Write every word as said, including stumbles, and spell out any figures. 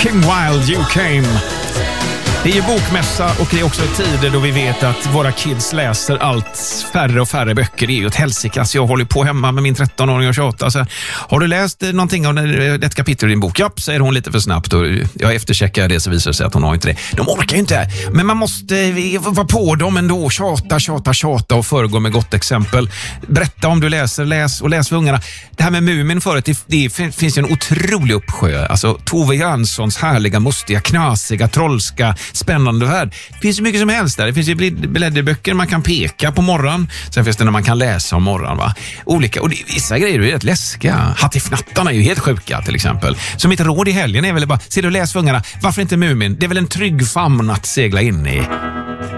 Walking Wild You Came. Det är ju bokmässa och det är också tider då vi vet att våra kids läser allt färre och färre böcker. Det är ju ett helsike. Alltså jag håller på hemma med min tretton-åring och tjugoåtta. Alltså, har du läst någonting av ett kapitel i din bok? Ja, säger hon lite för snabbt. Och jag eftercheckar det så visar det sig att hon har inte det. De orkar ju inte. Men man måste vara på dem ändå. Tjata, tjata, tjata och föregå med gott exempel. Berätta om du läser, läs och läs för ungarna. Det här med Mumin förut, det, det finns ju en otrolig uppsjö. Alltså Tove Janssons härliga, mustiga, knasiga, trollska, spännande värld. Det finns ju mycket som helst där. Det finns ju blädderböcker man kan peka på morgon. Sen finns det när man kan läsa om morgon, va? Olika. Och det, vissa grejer är ju rätt läskiga. Hattifnattarna är ju helt sjuka till exempel. Så mitt råd i helgen är väl bara, se du läs för ungarna. Varför inte Mumin? Det är väl en trygg famn att segla in i.